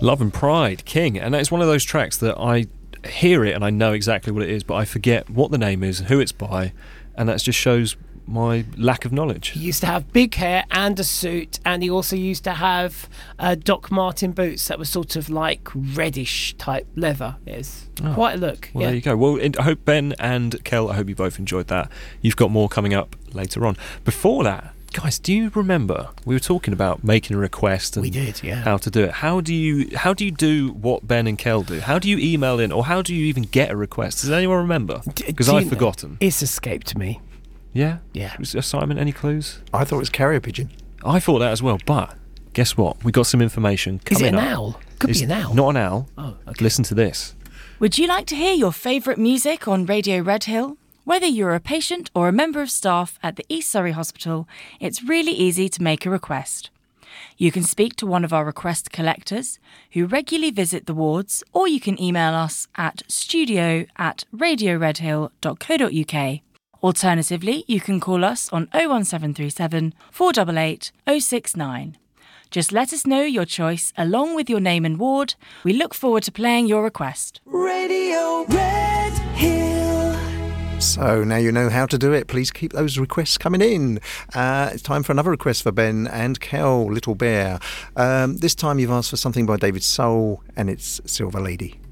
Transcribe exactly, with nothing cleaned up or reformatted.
Love and Pride, King. And it's one of those tracks that I hear it and I know exactly what it is, but I forget what the name is, who it's by, and that just shows my lack of knowledge. He used to have big hair and a suit, and he also used to have uh, Doc Martin boots that were sort of like reddish type leather. It's oh. quite a look. Well, yeah. there you go. Well, I hope Ben and Kel, I hope you both enjoyed that. You've got more coming up later on. Before that, guys, do you remember we were talking about making a request and we did, yeah. how to do it? How do you how do you do what Ben and Kel do? How do you email in, or how do you even get a request? Does anyone remember? Because I've forgotten. It's escaped me. Yeah? Yeah. Simon, any clues? I thought it was carrier pigeon. I thought that as well, but guess what? We got some information Is coming it an up. owl? Could It's be an owl. Not an owl. Oh, okay. Listen to this. Would you like to hear your favourite music on Radio Red Hill? Whether you're a patient or a member of staff at the East Surrey Hospital, it's really easy to make a request. You can speak to one of our request collectors who regularly visit the wards, or you can email us at studio at radioredhill dot co dot uk. Alternatively, you can call us on oh one seven three seven, four eight eight, oh six nine. Just let us know your choice along with your name and ward. We look forward to playing your request. Radio Red Hill. So now you know how to do it. Please keep those requests coming in. Uh, it's time for another request for Ben and Kel, Little Bear. Um, this time you've asked for something by David Soul, and it's Silver Lady.